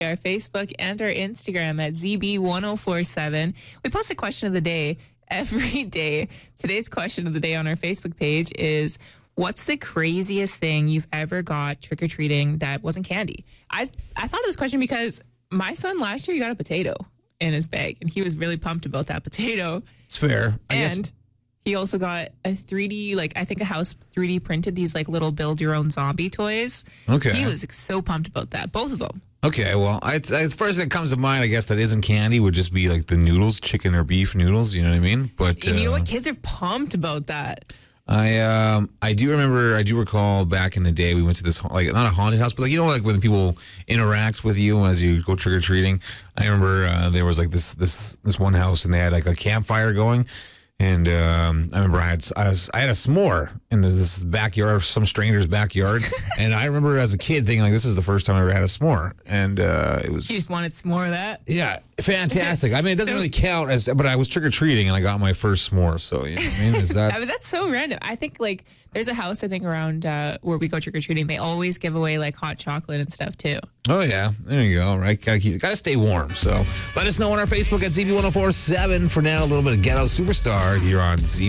our Facebook and our Instagram at ZB1047. We post a question of the day every day. Today's question of the day on our Facebook page is, what's the craziest thing you've ever got trick-or-treating that wasn't candy? I thought of this question because my son last year, he got a potato in his bag, and he was really pumped about that potato. It's fair. I guess. He also got a 3D, I think a house 3D printed these little build your own zombie toys. Okay. He was so pumped about that, both of them. Okay, well, the first thing that comes to mind, I guess, that isn't candy would just be the noodles, chicken or beef noodles, you know what I mean? But and you know what? Kids are pumped about that. I do recall back in the day we went to this, not a haunted house, but when people interact with you as you go trick-or-treating. I remember there was this one house, and they had a campfire going. And I remember I had a s'more in this backyard, some stranger's backyard. And I remember as a kid thinking, this is the first time I ever had a s'more. And it was... You just wanted some more of that? Yeah, fantastic. I mean, it doesn't really count, but I was trick-or-treating, and I got my first s'more. So, you know what I mean? Is that... That's so random. I think, there's a house, around where we go trick-or-treating. They always give away, hot chocolate and stuff, too. Oh, yeah. There you go, right? Gotta stay warm. So let us know on our Facebook at ZB1047. For now, a little bit of Ghetto Superstar here on ZB.